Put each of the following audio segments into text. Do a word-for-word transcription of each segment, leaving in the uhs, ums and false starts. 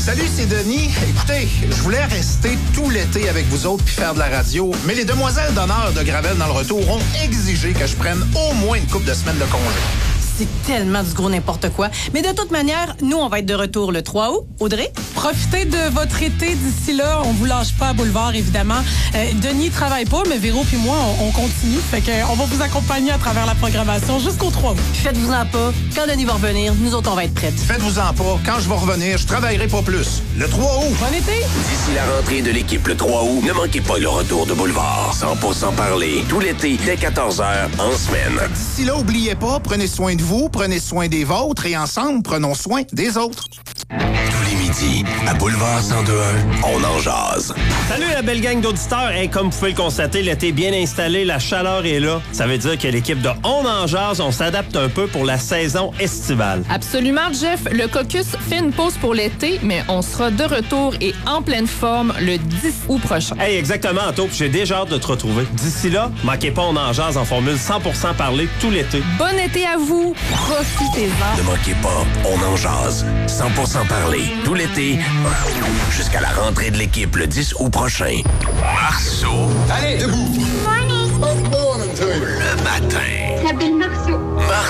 Salut, c'est Denis. Écoutez, je voulais rester tout l'été avec vous autres puis faire de la radio, mais les demoiselles d'honneur de Gravel dans le retour ont exigé que je prenne au moins une couple de semaines de congé. C'est tellement du gros n'importe quoi. Mais de toute manière, nous, on va être de retour le trois août. Audrey? Profitez de votre été d'ici là. On vous lâche pas à Boulevard, évidemment. Euh, Denis travaille pas, mais Véro puis moi, on, on continue. Fait que, euh, on va vous accompagner à travers la programmation jusqu'au trois août. Faites-vous-en pas. Quand Denis va revenir, nous autres, on va être prêtes. Faites-vous-en pas. Quand je vais revenir, je travaillerai pas plus. Le trois août. Bon été! D'ici la rentrée de l'équipe le trois août, ne manquez pas le retour de Boulevard. cent pour cent parler, tout l'été, dès quatorze heures, en semaine. D'ici là, oubliez pas, prenez soin de vous, prenez soin des vôtres et ensemble, prenons soin des autres. Tous les midis, à Boulevard cent deux un, on en jase. Salut la belle gang d'auditeurs. Hey, comme vous pouvez le constater, l'été est bien installé, la chaleur est là. Ça veut dire que l'équipe de On en jase, on s'adapte un peu pour la saison estivale. Absolument, Jeff. Le caucus fait une pause pour l'été, mais on sera de retour et en pleine forme le dix août prochain. Hey, exactement, Anto. J'ai déjà hâte de te retrouver. D'ici là, manquez pas On en jase en formule cent pour cent parler tout l'été. Bon été à vous. Profitez-en. Ne manquez pas, on en jase. cent pour cent parler, tout l'été, jusqu'à la rentrée de l'équipe le dix août prochain. Marceau. Allez, debout. Le matin. S'appelle Marceau.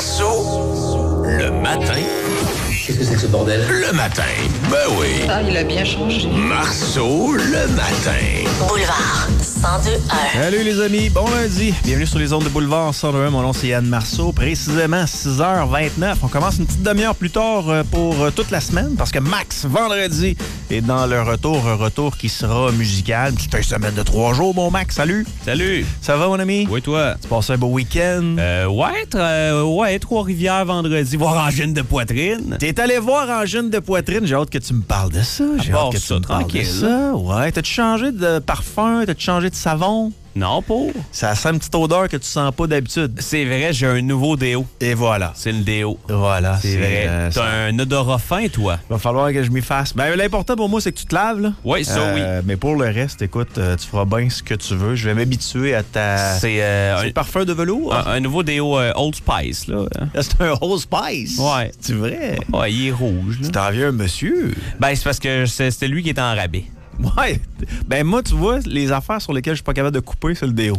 Marceau. Le matin. Qu'est-ce que c'est que ce bordel? Le matin. Ben oui. Ah, il a bien changé. Marceau, le matin. Boulevard cent deux un. Salut les amis, bon lundi. Bienvenue sur les ondes de Boulevard cent deux un. Mon nom c'est Yann Marceau. Précisément six heures vingt-neuf. On commence une petite demi-heure plus tard pour toute la semaine parce que Max, vendredi, est dans le retour. Un retour qui sera musical. C'est une semaine de trois jours, mon Max. Salut. Salut. Ça va, mon ami? Oui, toi? Tu passes un beau week-end? Euh, ouais, euh, ouais, Trois-Rivières vendredi, voir Angine de poitrine. T'es allé voir Angine de poitrine. J'ai hâte que tu me parles de ça. J'ai hâte que ça, tu me parles de ça. Ouais. T'as-tu changé de parfum? T'as-tu changé de savon? Non, pas. Ça sent une petite odeur que tu sens pas d'habitude. C'est vrai, j'ai un nouveau déo. Et voilà. C'est le déo. Voilà. C'est vrai. Euh, T'as ça... un odorat fin, toi. Il va falloir que je m'y fasse. Ben, l'important pour moi, c'est que tu te laves, là. Oui, ça, euh, oui. Mais pour le reste, écoute, euh, tu feras bien ce que tu veux. Je vais m'habituer à ta... C'est euh, un parfum de velours? Un, un nouveau déo euh, Old Spice, là. C'est un Old Spice? Ouais. C'est vrai? Ouais, il est rouge, là. Tu t'en viens un monsieur? Ben, c'est parce que c'était lui qui était en rabais. Ouais. Ben, moi, tu vois, les affaires sur lesquelles je suis pas capable de couper, c'est le déo.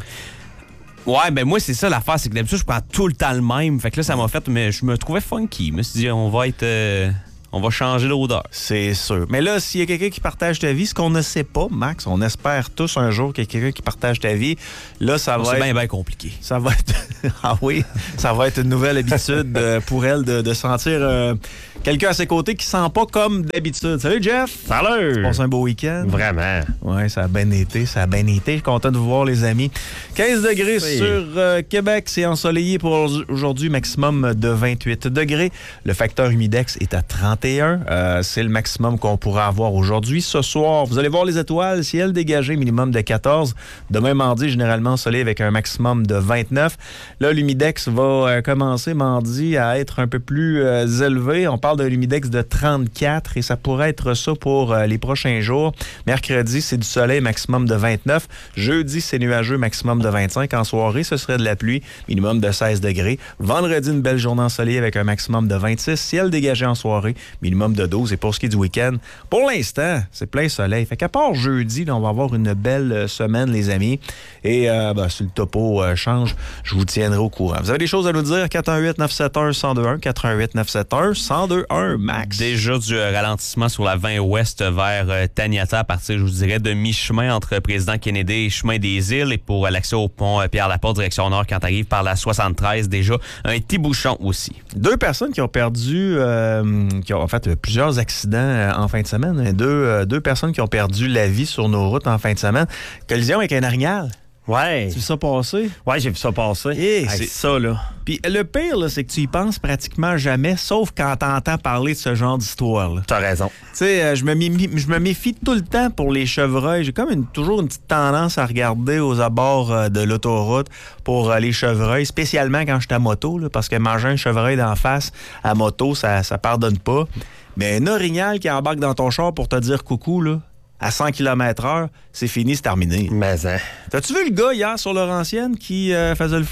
Ouais, ben moi, c'est ça l'affaire, c'est que d'habitude, je prends tout le temps le même. Fait que là, ça m'a fait, mais je me trouvais funky. Je me suis dit, on va être... Euh, on va changer l'odeur. C'est sûr. Mais là, s'il y a quelqu'un qui partage ta vie, ce qu'on ne sait pas, Max, on espère tous un jour qu'il y a quelqu'un qui partage ta vie, là, ça va c'est être... bien, bien compliqué. Ça va être... ah oui? Ça va être une nouvelle habitude euh, pour elle de, de sentir euh, quelqu'un à ses côtés qui sent pas comme d'habitude. Salut, Jeff! Salut! Tu passes un beau week-end? Vraiment. Oui, ça a bien été, ça a bien été. Je suis content de vous voir, les amis. quinze degrés oui. sur euh, Québec. C'est ensoleillé pour aujourd'hui, maximum de vingt-huit degrés. Le facteur humidex est à trente et un. Euh, c'est le maximum qu'on pourra avoir aujourd'hui. Ce soir, vous allez voir les étoiles. Ciel dégagé, minimum de quatorze. Demain, mardi, généralement ensoleillé avec un maximum de vingt-neuf. Là, l'humidex va euh, commencer, mardi, à être un peu plus euh, élevé. On parle d'un humidex de trente-quatre et ça pourrait être ça pour euh, les prochains jours. Mercredi, c'est du soleil, maximum de vingt-neuf. Jeudi, c'est nuageux, maximum de vingt-cinq. En soirée, ce serait de la pluie, minimum de seize degrés. Vendredi, une belle journée ensoleillée avec un maximum de vingt-six. Ciel dégagé en soirée, minimum de douze. Et pour ce qui est du week-end, pour l'instant, c'est plein soleil. Fait qu'à part jeudi, là, on va avoir une belle semaine, les amis. Et euh, ben, si le topo euh, change, je vous tiendrai au courant. Vous avez des choses à nous dire? quatre un huit neuf sept un un zéro deux un, quatre un huit neuf sept un un zéro deux un, Max. Déjà du euh, ralentissement sur la vingt ouest vers euh, Taniata à partir, je vous dirais, de mi-chemin entre Président Kennedy et Chemin des Îles. Et pour euh, l'accès au pont euh, Pierre-Laporte, direction nord, quand tu arrives par la soixante-treize, déjà un petit bouchon aussi. Deux personnes qui ont perdu, euh, qui ont en fait plusieurs accidents euh, en fin de semaine. Deux, euh, deux personnes qui ont perdu la vie sur nos routes en fin de semaine. Collision avec un orignal. Ouais. Tu as vu ça passer? Ouais, j'ai vu ça passer. Hey, c'est ça, là. Puis le pire, là, c'est que tu y penses pratiquement jamais, sauf quand t'entends parler de ce genre d'histoire-là. T'as raison. Tu sais, euh, je me méfie, je me méfie tout le temps pour les chevreuils. J'ai comme une, toujours une petite tendance à regarder aux abords euh, de l'autoroute pour euh, les chevreuils, spécialement quand je suis à moto, là, parce que manger un chevreuil d'en face à moto, ça, ça pardonne pas. Mais un orignal qui embarque dans ton char pour te dire coucou, là, à cent kilomètres heure, c'est fini, c'est terminé. Mais hein. T'as-tu vu le gars hier sur Laurentienne qui euh, faisait le fou?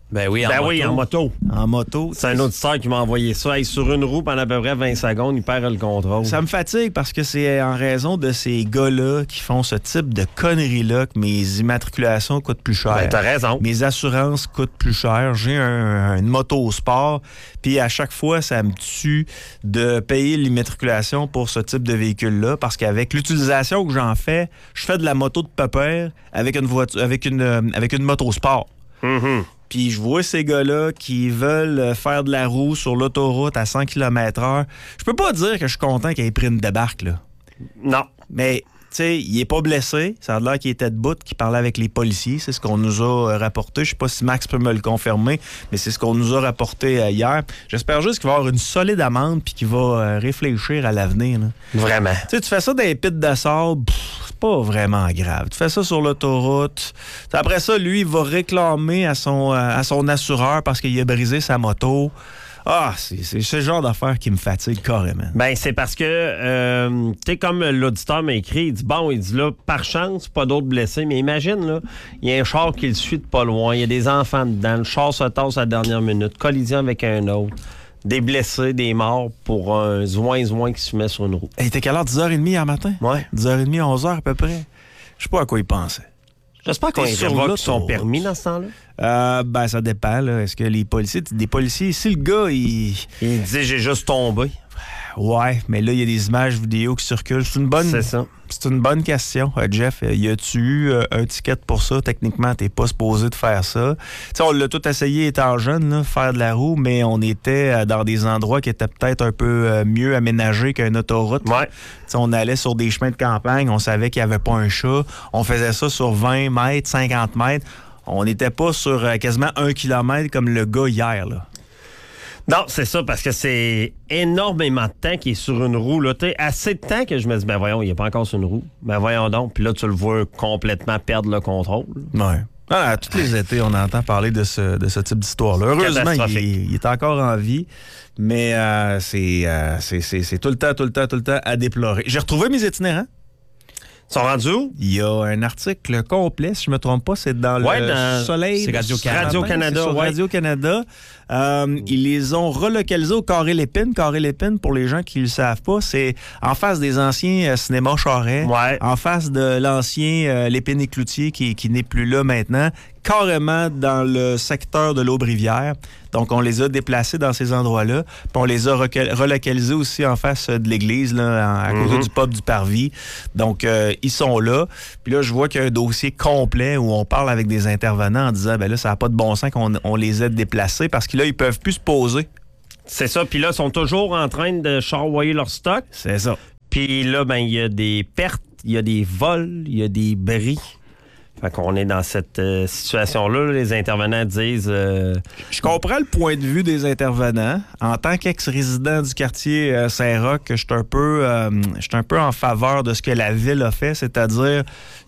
Ben oui, en ben moto. oui, en moto. En moto. C'est un auditeur qui m'a envoyé ça. Hey, sur une roue, pendant à peu près vingt secondes, il perd le contrôle. Ça me fatigue parce que c'est en raison de ces gars-là qui font ce type de conneries-là que mes immatriculations coûtent plus cher. Ben, t'as raison. Mes assurances coûtent plus cher. J'ai un, une moto au sport, puis à chaque fois, ça me tue de payer l'immatriculation pour ce type de véhicule-là parce qu'avec l'utilisation que j'en fais, je fais de la moto de pépère avec une voiture, avec une, euh, avec une moto sport. Mm-hmm. Puis je vois ces gars-là qui veulent faire de la roue sur l'autoroute à cent kilomètres heure. Je peux pas dire que je suis content qu'il ait pris une débarque, là. Non. Mais, tu sais, il est pas blessé. Ça a l'air qu'il était debout, qu'il parlait avec les policiers. C'est ce qu'on nous a rapporté. Je sais pas si Max peut me le confirmer, mais c'est ce qu'on nous a rapporté euh, hier. J'espère juste qu'il va avoir une solide amende puis qu'il va euh, réfléchir à l'avenir, là. Vraiment. Tu sais, tu fais ça dans les pits de sable, pff, c'est pas vraiment grave. Tu fais ça sur l'autoroute. Après ça, lui, il va réclamer à son, à son assureur parce qu'il a brisé sa moto. Ah, c'est, c'est ce genre d'affaire qui me fatigue carrément. Ben, c'est parce que, euh, tu sais, comme l'auditeur m'a écrit, il dit, bon, il dit là, par chance, pas d'autres blessés, mais imagine, là, il y a un char qui le suit de pas loin, il y a des enfants dedans, le char se tasse à la dernière minute, collision avec un autre. Des blessés, des morts pour un zoin-zoin qui se met sur une roue. Il était quelle heure? dix heures trente hier matin? Ouais. dix heures trente, onze heures à peu près. Je sais pas à quoi il pensait. J'espère qu'on révoque son permis dans ce temps-là. Euh, ben, ça dépend, là. Est-ce que les policiers... Des policiers, si le gars, il... Il dit, j'ai juste tombé. Ouais, mais là, il y a des images vidéo qui circulent. C'est une bonne... C'est ça. C'est une bonne question, euh, Jeff. Y a-tu eu euh, un ticket pour ça? Techniquement, t'es pas supposé de faire ça. Tu sais, on l'a tout essayé étant jeune, là, faire de la roue, mais on était euh, dans des endroits qui étaient peut-être un peu euh, mieux aménagés qu'une autoroute. Ouais. Tu sais, on allait sur des chemins de campagne, on savait qu'il n'y avait pas un chat. On faisait ça sur vingt mètres, cinquante mètres. On n'était pas sur euh, quasiment un kilomètre comme le gars hier, là. Non, c'est ça, parce que c'est énormément de temps qu'il est sur une roue. Là. T'sais, assez de temps que je me dis, ben voyons, il n'est pas encore sur une roue. Ben voyons donc. Puis là, tu le vois complètement perdre le contrôle. Ouais. Ah, tous les étés, on entend parler de ce, de ce type d'histoire-là. Heureusement, il, il est encore en vie, mais euh, c'est, euh, c'est, c'est, c'est tout le temps, tout le temps, tout le temps à déplorer. J'ai retrouvé mes itinérants. Ils sont rendus où? Il y a un article complet, si je me trompe pas, c'est dans ouais, le dans... Soleil. C'est Radio-Canada. Radio-Canada, c'est sur ouais. Radio-Canada. Euh, ils les ont relocalisés au Carré-Lépine. Carré-Lépine, pour les gens qui ne le savent pas, c'est en face des anciens euh, cinémas Charest, ouais. en face de l'ancien euh, Lépine et Cloutier qui, qui n'est plus là maintenant, carrément dans le secteur de l'Aube-Rivière. Donc, on les a déplacés dans ces endroits-là. Puis on les a recal- relocalisés aussi en face de l'église, là, à côté mm-hmm. du pub du Parvis. Donc, euh, ils sont là. Puis là, je vois qu'il y a un dossier complet où on parle avec des intervenants en disant, ben là, ça n'a pas de bon sens qu'on on les ait déplacés parce que là, ils peuvent plus se poser. C'est ça. Puis là, ils sont toujours en train de charroyer leur stock. C'est ça. Puis là, ben il y a des pertes, il y a des vols, il y a des bris. Fait qu'on est dans cette euh, situation-là. Les intervenants disent... Euh... Je comprends le point de vue des intervenants. En tant qu'ex-résident du quartier euh, Saint-Roch, je suis un peu, euh, je suis un peu en faveur de ce que la ville a fait, c'est-à-dire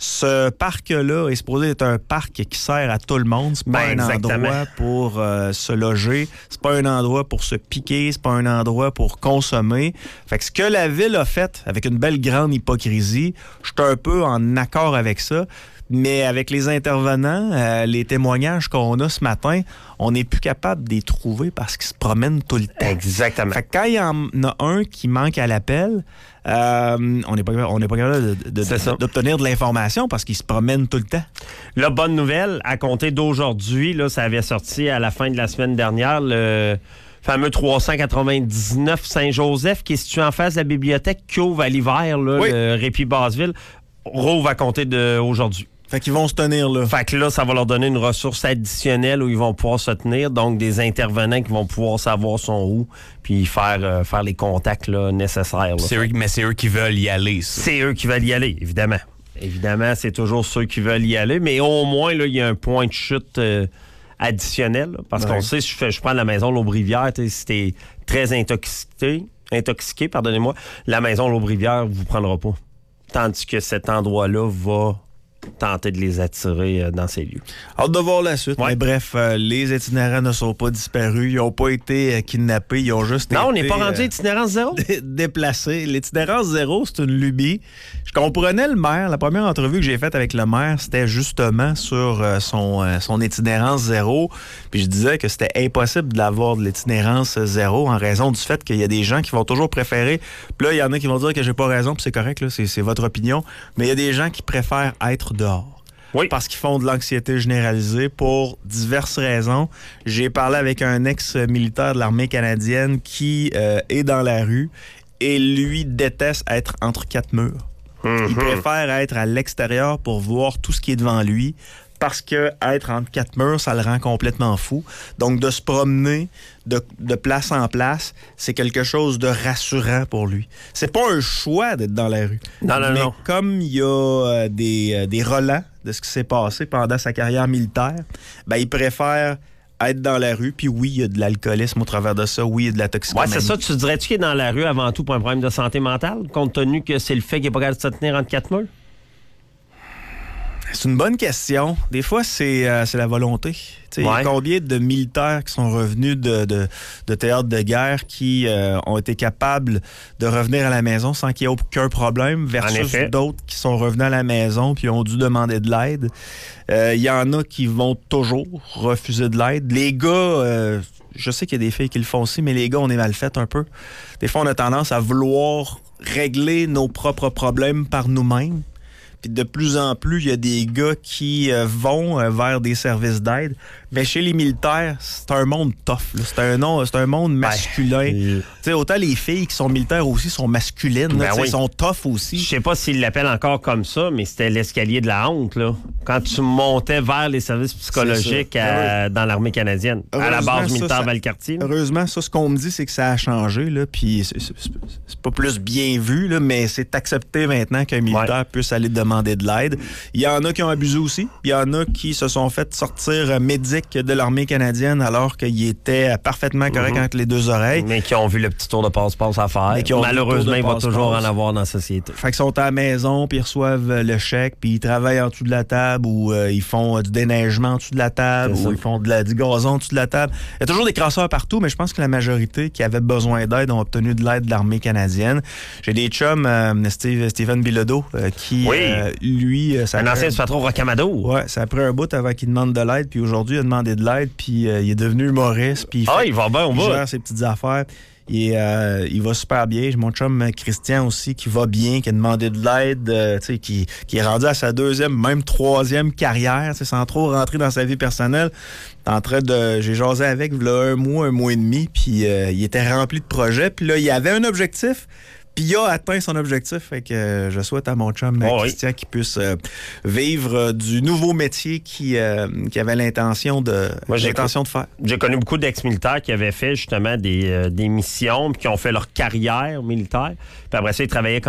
ce parc-là est supposé être un parc qui sert à tout le monde. C'est pas ben, un exactement. endroit pour euh, se loger. C'est pas un endroit pour se piquer. C'est pas un endroit pour consommer. Fait que ce que la ville a fait, avec une belle grande hypocrisie, je suis un peu en accord avec ça. Mais avec les intervenants, euh, les témoignages qu'on a ce matin, on n'est plus capable de les trouver parce qu'ils se promènent tout le temps. Exactement. Fait que quand il y en a un qui manque à l'appel, euh, on n'est pas, on n'est pas capable de, de, de, d'obtenir de l'information parce qu'ils se promènent tout le temps. La bonne nouvelle, à compter d'aujourd'hui, là, ça avait sorti à la fin de la semaine dernière, le fameux trois cent quatre-vingt-dix-neuf Saint-Joseph qui est situé en face de la bibliothèque qui ouvre à l'hiver, là, oui. le Répit Basseville, rouvre à compter d'aujourd'hui. Fait qu'ils vont se tenir là. Fait que là, ça va leur donner une ressource additionnelle où ils vont pouvoir se tenir. Donc, des intervenants qui vont pouvoir savoir son où puis faire, euh, faire les contacts là, nécessaires. Là. C'est eux, mais c'est eux qui veulent y aller. Ça. C'est eux qui veulent y aller, évidemment. Évidemment, c'est toujours ceux qui veulent y aller. Mais au moins, là, il y a un point de chute euh, additionnel. Là, parce ouais. qu'on sait, je, fais, je prends la maison L'Aube-Rivière, si t'es très intoxiqué, intoxiqué, pardonnez-moi, la maison L'Aube-Rivière vous prendra pas. Tandis que cet endroit-là va tenter de les attirer euh, dans ces lieux. Hâte de voir la suite. Ouais. Mais bref, euh, les itinérants ne sont pas disparus. Ils n'ont pas été euh, kidnappés. Ils ont juste Non, été... on n'est pas rendu euh, itinérance zéro? dé- déplacés. L'itinérance zéro, c'est une lubie. Je comprenais le maire. La première entrevue que j'ai faite avec le maire, c'était justement sur euh, son, euh, son itinérance zéro. Puis je disais que c'était impossible d'avoir de l'itinérance zéro en raison du fait qu'il y a des gens qui vont toujours préférer. Puis là, il y en a qui vont dire que j'ai pas raison, puis c'est correct, là, c'est, c'est votre opinion. Mais il y a des gens qui préfèrent être dehors. Oui. Parce qu'ils font de l'anxiété généralisée pour diverses raisons. J'ai parlé avec un ex-militaire de l'armée canadienne qui euh, est dans la rue et lui déteste être entre quatre murs. Mm-hmm. Il préfère être à l'extérieur pour voir tout ce qui est devant lui parce que être entre quatre murs, ça le rend complètement fou. Donc, de se promener de, de place en place, c'est quelque chose de rassurant pour lui. C'est pas un choix d'être dans la rue. Non, non, Mais non. comme il y a euh, des, euh, des relents de ce qui s'est passé pendant sa carrière militaire, ben, il préfère être dans la rue. Puis oui, il y a de l'alcoolisme au travers de ça. Oui, il y a de la Ouais, toxicomanie. c'est ça. Tu dirais-tu qu'il est dans la rue avant tout pour un problème de santé mentale, compte tenu que c'est le fait qu'il n'est pas capable de se tenir entre quatre murs? C'est une bonne question. Des fois, c'est, euh, c'est la volonté. Il y a Ouais. combien de militaires qui sont revenus de, de, de théâtre de guerre qui euh, ont été capables de revenir à la maison sans qu'il y ait aucun problème versus d'autres qui sont revenus à la maison puis ont dû demander de l'aide. Il euh, y en a qui vont toujours refuser de l'aide. Les gars... Euh, je sais qu'il y a des filles qui le font aussi, mais les gars, on est mal fait un peu. Des fois, on a tendance à vouloir régler nos propres problèmes par nous-mêmes. Puis de plus en plus, il y a des gars qui euh, vont euh, vers des services d'aide. Mais chez les militaires, c'est un monde tough. Là. C'est, un, non, c'est un monde masculin. Ben, t'sais, autant les filles qui sont militaires aussi sont masculines. Ben là, oui. Sont tough aussi. Je sais pas s'ils l'appellent encore comme ça, mais c'était l'escalier de la honte. Là. Quand tu montais vers les services psychologiques à, dans l'armée canadienne, à la base militaire Valcartier. Heureusement, ça, ce qu'on me dit, c'est que ça a changé. Là, puis c'est, c'est, c'est pas plus bien vu, là, mais c'est accepté maintenant qu'un militaire ouais. puisse aller demander de l'aide. Il y en a qui ont abusé aussi. Il y en a qui se sont fait sortir médic de l'armée canadienne alors qu'il était parfaitement correct mm-hmm. entre les deux oreilles. Mais qui ont vu le petit tour de passe-passe à faire. Malheureusement, il va toujours en avoir dans la société. Fait qu'ils sont à la maison, puis ils reçoivent le chèque, puis ils travaillent en dessous de la table ou euh, ils font euh, du déneigement en dessous de la table ou ils font de la, du gazon en dessous de la table. Il y a toujours des crasseurs partout, mais je pense que la majorité qui avaient besoin d'aide ont obtenu de l'aide de l'armée canadienne. J'ai des chums, euh, Steve, Steven Bilodeau, euh, qui, oui. euh, lui... Ça un a ancien pris... du patron Rocamadour. Ouais, ça a pris un bout avant qu'il demande de l'aide, puis aujourd'hui, il a demandé de l'aide, puis euh, il est devenu humoriste, puis il, ah, fait, il va bien, on il va. gère ses petites affaires. Il, euh, il va super bien. J'ai mon chum Christian aussi qui va bien, qui a demandé de l'aide, euh, qui, qui est rendu à sa deuxième, même troisième carrière, sans trop rentrer dans sa vie personnelle. En train de, j'ai jasé avec là, un mois, un mois et demi, puis euh, il était rempli de projets. Puis là, il avait un objectif. Puis il a atteint son objectif. Fait que euh, je souhaite à mon chum oh, Christian oui. qu'il puisse euh, vivre euh, du nouveau métier qu'il euh, qui avait l'intention de, Moi, j'ai l'intention de faire. J'ai connu beaucoup d'ex-militaires qui avaient fait justement des, euh, des missions, puis qui ont fait leur carrière militaire. Puis après ça, ils travaillaient comme